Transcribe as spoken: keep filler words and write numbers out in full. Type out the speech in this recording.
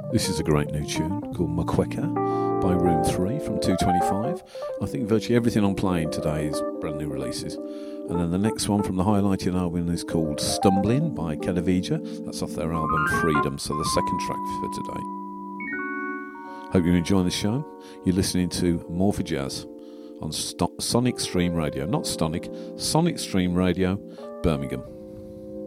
This is a great new tune called Makweka by Room three from two twenty-five. I think virtually everything I'm playing today is brand new releases. And then the next one from the highlighted album is called Stumbling by Kedavija. That's off their album Freedom, so the second track for today. Hope you're enjoying the show. You're listening to More for Jazz on St- Sonic Stream Radio. Not Stonic, Sonic Stream Radio, Birmingham.